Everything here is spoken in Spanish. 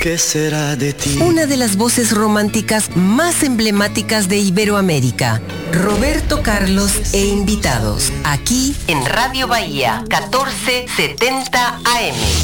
¿Qué será de ti? Una de las voces románticas más emblemáticas de Iberoamérica, Roberto Carlos e invitados, aquí en Radio Bahía 1470 AM.